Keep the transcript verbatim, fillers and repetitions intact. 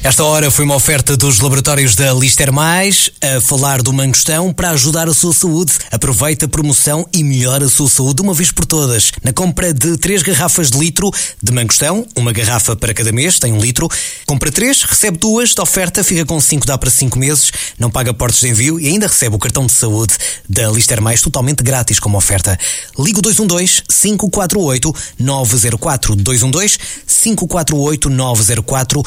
Esta hora foi uma oferta dos laboratórios da Lister Mais, a falar do mangostão para ajudar a sua saúde. Aproveita a promoção e melhora a sua saúde uma vez por todas. Na compra de três garrafas de litro de mangostão, uma garrafa para cada mês, tem um litro. Compra três, recebe duas de oferta, fica com cinco, dá para cinco meses, não paga portos de envio e ainda recebe o cartão de saúde da Lister Mais totalmente grátis como oferta. Liga o dois um dois, cinco quatro oito, nove zero quatro. dois um dois, cinco quatro oito, nove zero quatro.